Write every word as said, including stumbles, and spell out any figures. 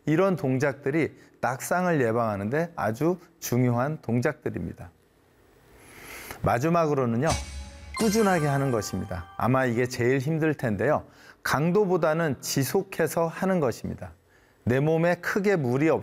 이런 동작들이 낙상을 예방하는 데 아주 중요한 동작들입니다. 마지막으로는요, 꾸준하게 하는 것입니다. 아마 이게 제일 힘들 텐데요. 강도보다는 지속해서 하는 것입니다. 내 몸에 크게 무리 없이